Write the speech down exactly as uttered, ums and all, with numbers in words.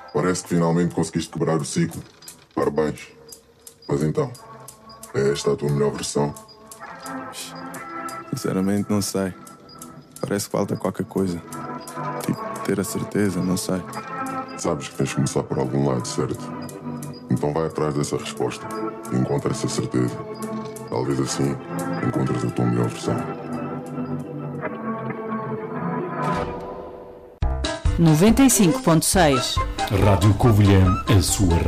Parece que finalmente conseguiste quebrar o ciclo. Parabéns. Mas então, é esta a tua melhor versão? Sinceramente não sei. Parece que falta qualquer coisa. Tipo, ter a certeza, não sei. Sabes que tens de começar por algum lado, certo? Então vai atrás dessa resposta e encontra essa certeza. Talvez assim encontres a tua melhor versão. noventa e cinco ponto seis Rádio Covilhã, a sua